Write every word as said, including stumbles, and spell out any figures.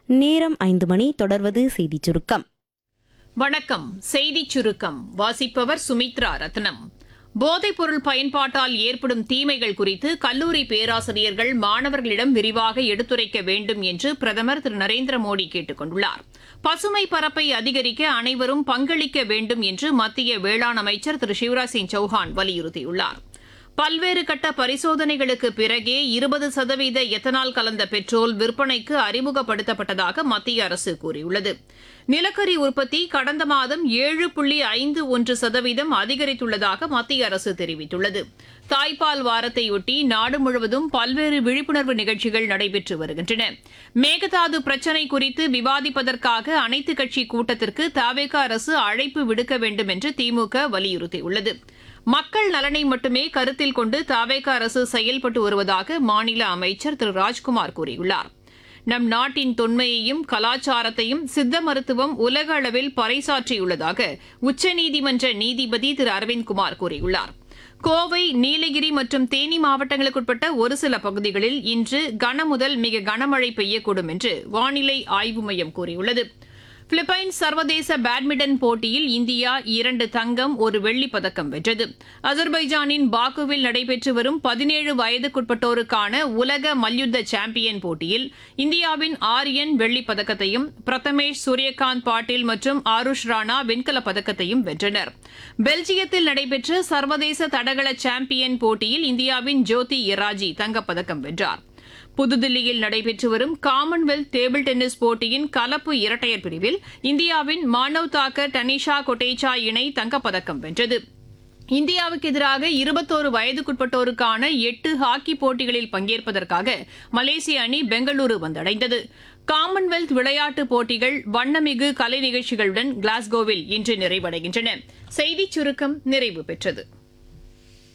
நேரம் ஐந்து மணி. தொடர்வது செய்திச் சுருக்கம். வணக்கம். செய்திச் சுருக்கம் வாசிப்பவர் சுமித்ரா ரத்னம். போதைப்பொருள் பயன்பாட்டால் ஏற்படும் தீமைகள் குறித்து கல்லூரி பேராசிரியர்கள் மாணவர்களிடம் விரிவாக எடுத்துரைக்க வேண்டும் என்று பிரதமர் திரு நரேந்திர மோடி கேட்டுக் கொண்டுள்ளார். பசுமை பரப்பை அதிகரிக்க அனைவரும் பங்களிக்க வேண்டும் என்று மத்திய வேளாண் அமைச்சர் திரு சிவராஜ் சிங் சௌஹான் வலியுறுத்தியுள்ளார். பல்வேறு கட்ட பரிசோதனைகளுக்கு பிறகே இருபது சதவீத எத்தனால் கலந்த பெட்ரோல் விற்பனைக்கு அறிமுகப்படுத்தப்பட்டதாக மத்திய அரசு கூறியுள்ளது. நிலக்கரி உற்பத்தி கடந்த மாதம் ஏழு புள்ளி ஐந்து ஒன்று சதவீதம் அதிகரித்துள்ளதாக மத்திய அரசு தெரிவித்துள்ளது. தாய்ப்பால் வாரத்தையொட்டி நாடு முழுவதும் பல்வேறு விழிப்புணர்வு நிகழ்ச்சிகள் நடைபெற்று வருகின்றன. மேகதாது பிரச்சினை குறித்து விவாதிப்பதற்காக அனைத்துக் கட்சி கூட்டத்திற்கு தவேக அரசு அழைப்பு விடுக்க வேண்டும் என்று திமுக வலியுறுத்தியுள்ளது. மக்கள் நலனை மட்டுமே கருத்தில் கொண்டு தவேக அரசு செயல்பட்டு வருவதாக மாநில அமைச்சர் திரு ராஜ்குமார் கூறியுள்ளார். நம் நாட்டின் தொன்மையையும் கலாச்சாரத்தையும் சித்த மருத்துவம் உலக அளவில் பறைசாற்றியுள்ளதாக உச்சநீதிமன்ற நீதிபதி திரு அரவிந்த்குமார் கூறியுள்ளார். கோவை, நீலகிரி மற்றும் தேனி மாவட்டங்களுக்குட்பட்ட ஒரு சில பகுதிகளில் இன்று கனமுதல் மிக கனமழை பெய்யக்கூடும் என்று வானிலை ஆய்வு மையம் கூறியுள்ளது. பிலிப்பைன்ஸ் சர்வதேச பேட்மிண்டன் போட்டியில் இந்தியா இரண்டு தங்கம் ஒரு வெள்ளிப் பதக்கம் வென்றது. அஜர்பைஜானின் பாக்குவில் நடைபெற்று வரும் பதினேழு வயதுக்குட்பட்டோருக்கான உலக மல்யுத்த சாம்பியன் போட்டியில் இந்தியாவின் ஆரியன் வெள்ளிப் பதக்கத்தையும் பிரதமேஷ், சூரியகாந்த் பாட்டீல் மற்றும் ஆருஷ் ராணா வெண்கலப் பதக்கத்தையும் வென்றனர். பெல்ஜியத்தில் நடைபெற்ற சர்வதேச தடகள சாம்பியன் போட்டியில் இந்தியாவின் ஜோதி எராஜி தங்கப்பதக்கம் வென்றார். புதுதில்லியில் நடைபெற்று வரும் காமன்வெல்த் டேபிள் டென்னிஸ் போட்டியின் கலப்பு இரட்டையர் பிரிவில் இந்தியாவின் மானவ் தாக்கர், டனிஷா கொட்டேச்சா இணை தங்கப்பதக்கம் வென்றது. இந்தியாவுக்கு எதிராக இருபத்தோரு வயதுக்குட்பட்டோருக்கான எட்டு ஹாக்கி போட்டிகளில் பங்கேற்பதற்காக மலேசிய அணி பெங்களூரு வந்தடைந்தது. காமன்வெல்த் விளையாட்டுப் போட்டிகள் வண்ணமிகு கலை நிகழ்ச்சிகளுடன் கிளாஸ்கோவில் இன்று நிறைவடைகின்றன. செய்திச் சுருக்கம் நிறைவு பெற்றது.